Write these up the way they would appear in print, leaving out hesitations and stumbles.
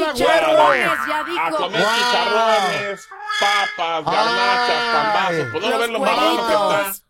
chicharrones, ya A dijo. comer chicharrones, papas, garnachas, pambazos. Pues no lo ven lo marrano que está.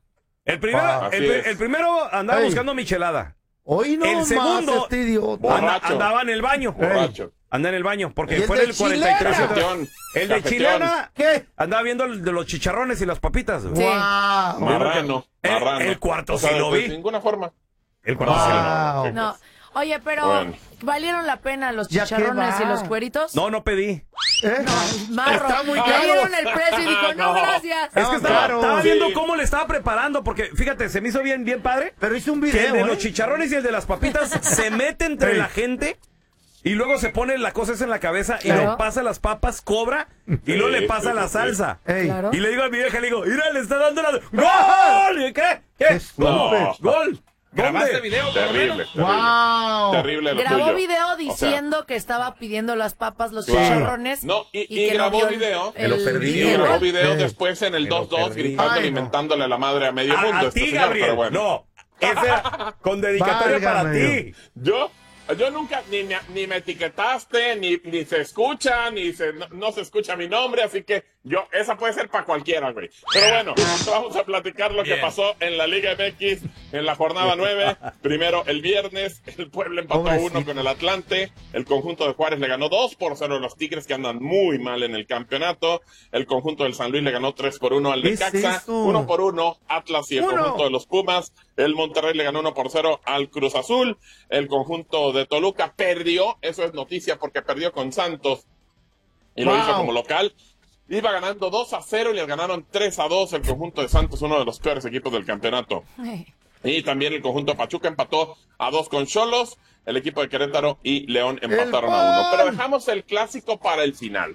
El primero andaba buscando michelada. Hoy no El segundo este idiota. andaba en el baño. Borracho. Anda en el baño, porque ¿Y el fue en de el 43. Cafeteón. El de Cafeteón. chilena, ¿Qué? andaba viendo el de los chicharrones y las papitas. Sí. Wow. Marrano. El cuarto O sea, sí lo pues, vi. De ninguna forma. El cuarto sí lo vi. Wow. No. Oye, pero Bueno. ¿valieron la pena los Ya que chicharrones va. y los cueritos? No pedí. ¿Eh? Marro. Está muy Le caro. dieron el precio y dijo, no, No. gracias. Es que claro. estaba Sí. viendo cómo le estaba preparando, porque fíjate, se me hizo bien padre. Pero hice un Que video, el de los ¿eh? chicharrones y el de las papitas se mete entre la gente y luego se pone la cosa esa en la cabeza y Claro. luego pasa las papas, cobra y luego le pasa la salsa. Ey. Claro. Y le digo a mi vieja, le digo, mira, le está dando la... ¡Gol! ¿Y qué? ¿Cómo? No. ¿Gol? ¿Grabaste ¿Dónde? video? por lo Terrible, menos? terrible. Wow. Terrible lo Grabó tuyo. video O sea, diciendo que estaba pidiendo las papas, los Claro. chicharrones. No, y que grabó vio video. Me lo perdí. Y grabó gol. video Ey. después en el Me lo 2-2 perdí. gritándole Ay, y no. mentándole la madre a medio mundo. A este ti, señor, Gabriel. pero bueno. No, ese era con dedicatoria para Válgame ti. Yo nunca, ni me etiquetaste, ni se escucha, no se escucha mi nombre, así que esa puede ser para cualquiera, güey. Pero bueno, vamos a platicar lo que pasó en la Liga MX en la jornada 9. Primero, el viernes, el Puebla empató Pobrecito. 1 con el Atlante. El conjunto de Juárez le ganó 2-0 a los Tigres, que andan muy mal en el campeonato. El conjunto del San Luis le ganó 3-1 al ¿Qué es Necaxa. eso? 1-1, Atlas y el Uno. conjunto de los Pumas. El Monterrey le ganó 1-0 al Cruz Azul. El conjunto de Toluca perdió, eso es noticia porque perdió con Santos y lo hizo como local. Iba ganando 2-0 y le ganaron 3-2 el conjunto de Santos, uno de los peores equipos del campeonato. Y también el conjunto de Pachuca empató a 2 con Xolos. El equipo de Querétaro y León empataron a 1. Pero dejamos el clásico para el final.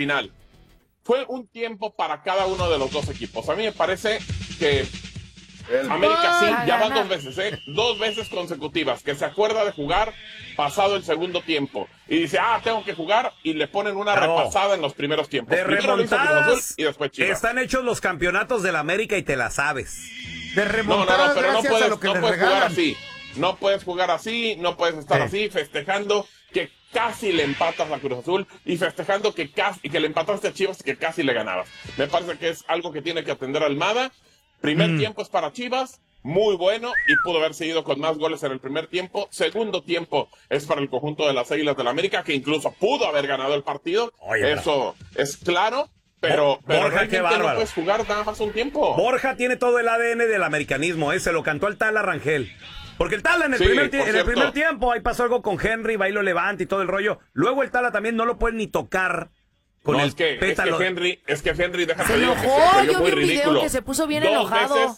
Fue un tiempo para cada uno de los dos equipos. A mí me parece que América sí, ya van 2 veces, 2 veces consecutivas, que se acuerda de jugar pasado el segundo tiempo. Y dice, tengo que jugar, y le ponen una repasada en los primeros tiempos. De Primero lo hizo Cruz remontadas Azul y después Chivas. están hechos los campeonatos de la América y te la sabes. De No, remontadas pero no gracias a lo que les puedes jugar regalan. así. No puedes jugar así, no puedes estar así festejando que casi le empatas a Cruz Azul y festejando que le empataste a Chivas y que casi le ganabas. Me parece que es algo que tiene que atender Almada. Primer tiempo es para Chivas, muy bueno, y pudo haber seguido con más goles en el primer tiempo. Segundo tiempo es para el conjunto de las Águilas del América, que incluso pudo haber ganado el partido. Oye, eso es claro, pero Borja, qué realmente no bárbaro. puedes jugar nada más un tiempo. Borja tiene todo el ADN del americanismo, se lo cantó al Tala Rangel. Porque el Tala en el, Sí, primer, por en el cierto. primer tiempo, ahí pasó algo con Henry, va y lo levanta y todo el rollo. Luego el Tala también no lo puede ni tocar con No, el es que pétalo. Henry, déjate Se digo que enojó, se vio yo muy vi un video ridículo. que se puso bien enojado.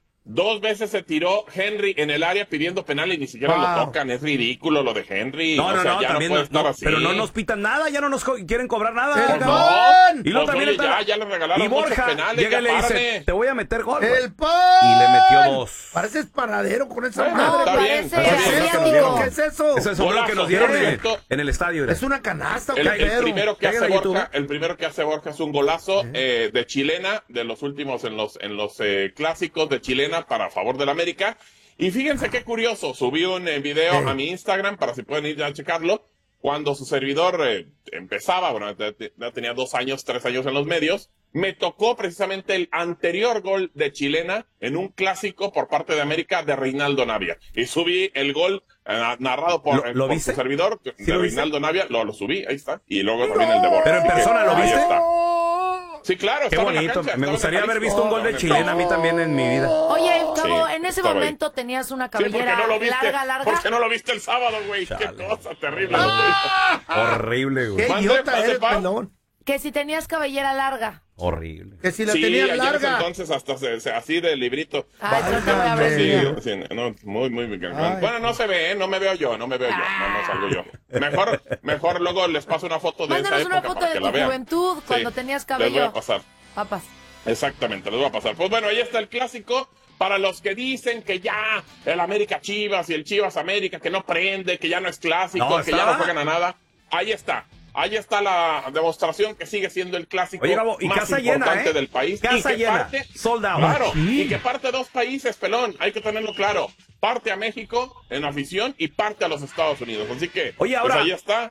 2 veces se tiró Henry en el área pidiendo penal y ni siquiera lo tocan. Es ridículo lo de Henry. No, o sea, no, ya también no puede estar así. pero no nos pitan nada, ya no nos quieren cobrar nada. ¡El No, Pan! Y luego pues, también oye, el Tala- ya le regalaron y muchos Borja penales. llega y le ya dice, párale. te voy a meter gol. güey. ¡El Pan! Y le metió 2. Pareces paradero con esa Bueno, madre. está No, bien. parece Así es lo que nos asiático. dieron. ¿Qué es eso? Eso es lo que Golazo, nos dieron por cierto. en el estadio. era. Es una canasta, El Pedro. primero que hace Cállate, Borja, YouTube. el primero que hace Borja es un golazo de chilena, de los últimos en los clásicos de chilena para favor del América. Y fíjense qué curioso, subí un video a mi Instagram para si pueden ir a checarlo. Cuando su servidor empezaba, bueno, ya tenía 2 años, 3 años en los medios, me tocó precisamente el anterior gol de chilena en un clásico por parte de América de Reinaldo Navia. Y subí el gol narrado por ¿Lo su viste? servidor ¿Sí de lo viste? Reinaldo Navia. Lo subí, ahí está. Y luego también el de Borja. Pero en Así que persona, ¿lo ahí viste? está. Sí, claro, Qué estaba en la bonito. cancha, Me estaba gustaría en haber Jalisco. visto un gol de chilena a mí también en mi vida. Oye, Cabo, Sí, en ese estaba ahí. momento tenías una Sí, porque cabellera no lo viste. larga. Porque no lo viste el sábado, güey. Qué Chale. cosa terrible. lo tuyo. Horrible, güey. ¡Qué Mande, idiota mande, eres, pa. pelón! Que si tenías cabellera larga. Horrible. Que si la Sí, tenías ayer en ese larga. entonces hasta así de librito. Ay, Válgame. trata de haber Sí, sido. sí, no, muy bien. Ay. Bueno, no se ve, no me veo yo, no salgo yo. Mejor luego les paso una foto de Mándanos esa una época foto para de que tu la vean. juventud cuando Sí, tenías Les voy a cabello. pasar. Papas. Exactamente, les voy a pasar. Pues bueno, ahí está el clásico. Para los que dicen que ya el América Chivas y el Chivas América, que no prende, que ya no es clásico, No, que ya estaba- no juegan a nada. Ahí está. Ahí está la demostración que sigue siendo el clásico Oye, Gabo, y más casa importante llena, del país. Casa y que llena, parte, sold out. claro, Sí. y que parte 2 países, pelón, hay que tenerlo claro. Parte a México en afición y parte a los Estados Unidos. Así que, Oye, ahora, pues ahí está.